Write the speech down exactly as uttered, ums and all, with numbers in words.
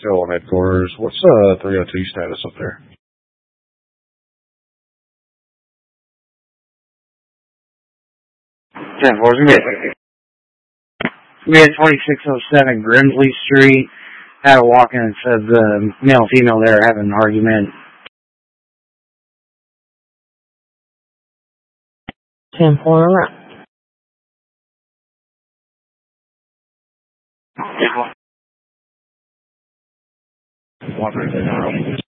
Still on headquarters. What's uh three oh two status up there? ten four, we had twenty-six oh seven Grimsley Street. Had a walk-in and said the male and female there are having an argument. ten four, One